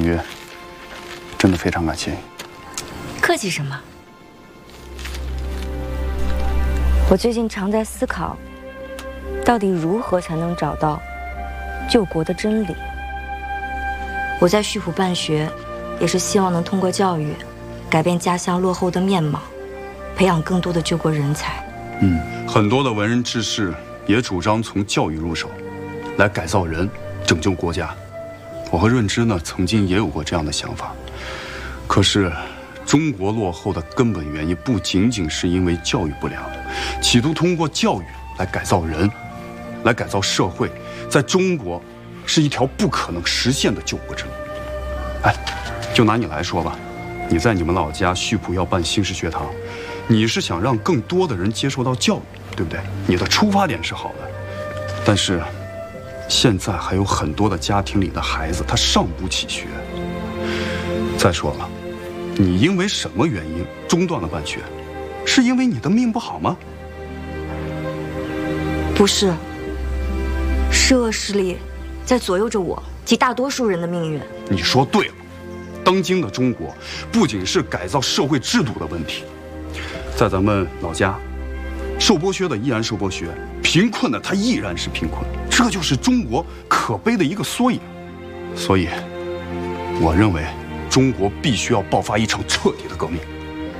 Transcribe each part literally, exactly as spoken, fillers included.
瑜，真的非常感谢你。 客气什么？我最近常在思考，到底如何才能找到救国的真理。我在徐浦办学，也是希望能通过教育，改变家乡落后的面貌，培养更多的救国人才。 嗯，很多的文人志士也主张从教育入手，来改造人，拯救国家。我和润之呢，曾经也有过这样的想法。可是，中国落后的根本原因不仅仅是因为教育不良，企图通过教育来改造人，来改造社会，在中国是一条不可能实现的救国之路。哎，就拿你来说吧，你在你们老家徐浦要办新式学堂，你是想让更多的人接受到教育，对不对？你的出发点是好的，但是现在还有很多的家庭里的孩子他上不起学。再说了，你因为什么原因中断了办学？是因为你的命不好吗？ 不是，是恶势力在左右着我及大多数人的命运。 你说对了，当今的中国不仅是改造社会制度的问题，在咱们老家，受剥削的依然受剥削，贫困的他依然是贫困，这就是中国可悲的一个缩影。所以，我认为中国必须要爆发一场彻底的革命。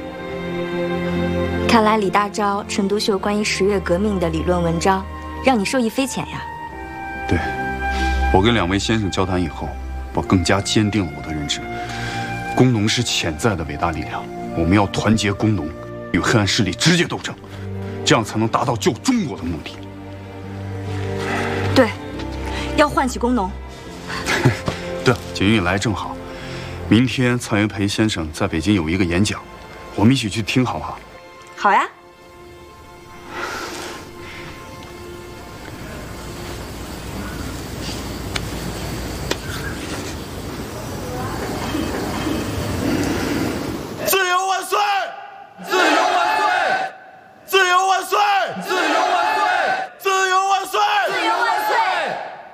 看来李大钊、陈独秀关于十月革命的理论文章，让你受益匪浅呀。 对，我跟两位先生交谈以后，我更加坚定了我的认知：工农是潜在的伟大力量，我们要团结工农，与黑暗势力直接斗争，这样才能达到救中国的目的。 对，要唤起工农。 对，景云你来正好，明天蔡元培先生在北京有一个演讲，我们一起去听好不好？ 好呀。 自由万岁！自由万岁！自由万岁！自由万岁！自由万岁！自由万岁！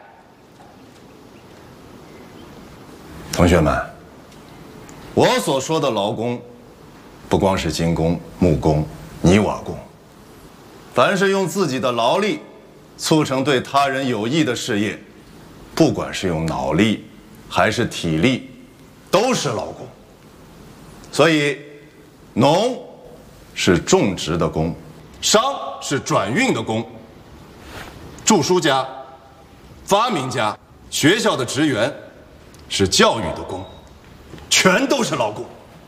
同学们，我所说的劳工，不光是金工、木工、泥瓦工，凡是用自己的劳力促成对他人有益的事业，不管是用脑力还是体力，都是劳工。所以，农是种植的工，商是转运的工，著书家、发明家、学校的职员是教育的工，全都是劳工。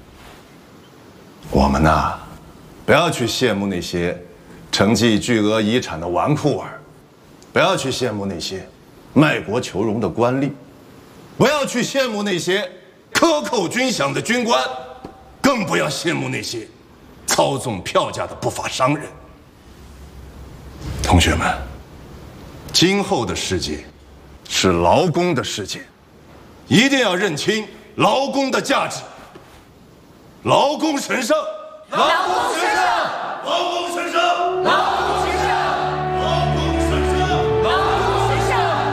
我们呐，不要去羡慕那些承继巨额遗产的纨绔儿，不要去羡慕那些卖国求荣的官吏，不要去羡慕那些克扣军饷的军官，更不要羡慕那些操纵票价的不法商人。同学们，今后的世界是劳工的世界，一定要认清劳工的价值。劳工神圣，劳工神圣，劳工神圣，劳工神圣，劳工神圣，劳工神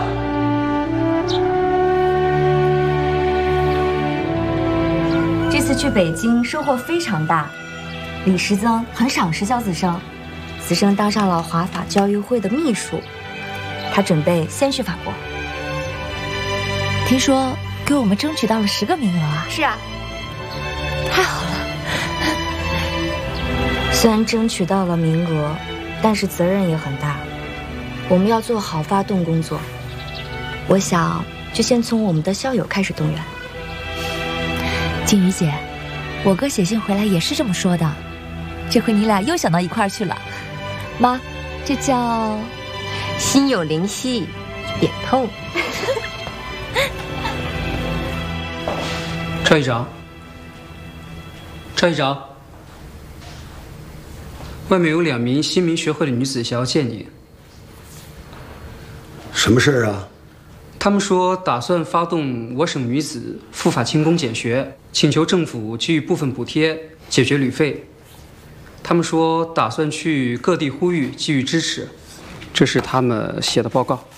圣。这次去北京收获非常大，李时增很赏识教子生，子生当上了华法教育会的秘书，他准备先去法国。 听说给我们争取到了十个名额啊！ 是啊。 太好了！ 虽然争取到了名额，但是责任也很大，我们要做好发动工作。我想就先从我们的校友开始动员。 静瑜姐，我哥写信回来也是这么说的，这回你俩又想到一块儿去了。妈，这叫心有灵犀，点透。 赵议长，赵议长，外面有两名新民学会的女子想要见你。 什么事儿啊？ 他们说打算发动我省女子赴法勤工俭学，请求政府给予部分补贴，解决旅费。他们说打算去各地呼吁，给予支持。这是他们写的报告。